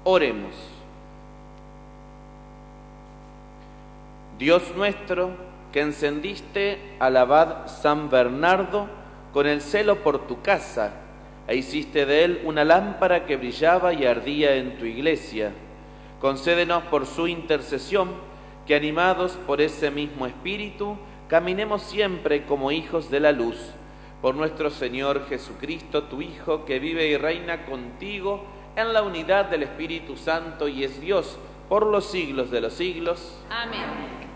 Oremos. Dios nuestro, que encendiste al abad San Bernardo con el celo por tu casa, e hiciste de él una lámpara que brillaba y ardía en tu iglesia, concédenos por su intercesión que, animados por ese mismo espíritu, caminemos siempre como hijos de la luz, por nuestro Señor Jesucristo, tu Hijo, que vive y reina contigo en la unidad del Espíritu Santo y es Dios por los siglos de los siglos. Amén.